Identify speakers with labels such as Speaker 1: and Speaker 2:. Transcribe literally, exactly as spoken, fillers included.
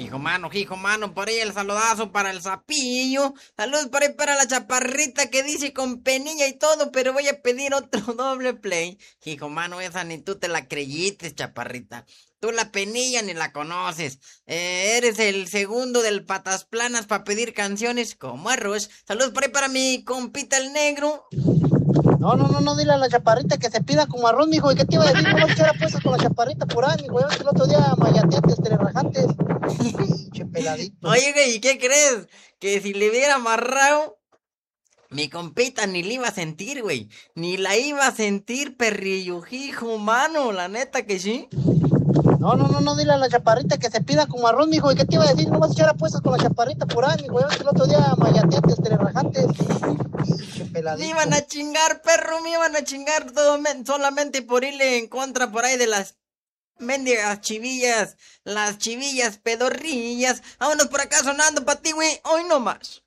Speaker 1: Hijo mano, hijo mano, por ahí el saludazo para el sapillo. Saludos por ahí para la chaparrita que dice con penilla y todo, pero voy a pedir otro doble play. Hijo mano, esa ni tú te la creyites, chaparrita. Tú la penilla ni la conoces. Eh, eres el segundo del patas planas para pedir canciones como arroz. Saludos por ahí para mi compita el negro.
Speaker 2: No, no, no, no, dile a la chaparrita que se pida como arroz, mijo. ¿Y qué te iba a decir? No vas a echar apuestas con la chaparrita por ahí, mijo. Ya ves que el otro día mayateates, telerajantes. Pinche peladito.
Speaker 1: Oye, güey, ¿y qué crees? Que si le hubiera amarrado, mi compita ni la iba a sentir, güey. Ni la iba a sentir, perrillo, hijo, mano, la neta que sí.
Speaker 2: No, no, no, no, dile a la chaparrita que se pida como arroz, mijo. ¿Y qué te iba a decir? No vas a echar apuestas con la chaparrita por ahí, mijo. Ya ves que el otro día mayateates, telerajantes. Pinche
Speaker 1: Me
Speaker 2: peladito.
Speaker 1: iban a chingar, perro, me iban a chingar todo men- solamente por irle en contra por ahí de las mendigas chivillas, las chivillas pedorrillas. Vámonos por acá sonando pa' ti, güey, hoy no más.